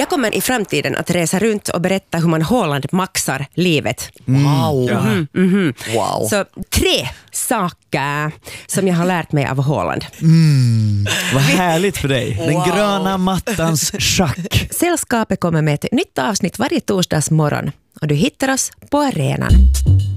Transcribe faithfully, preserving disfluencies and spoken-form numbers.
Jag kommer i framtiden att resa runt och berätta hur man Haaland maxar livet. Wow. Mm, mm. Wow. Så tre saker som jag har lärt mig av Haaland. Mm. Vad härligt för dig. Den Wow. gröna mattans schack. Sällskapet kommer med ett nytt avsnitt varje torsdags morgon och du hittar oss på arenan.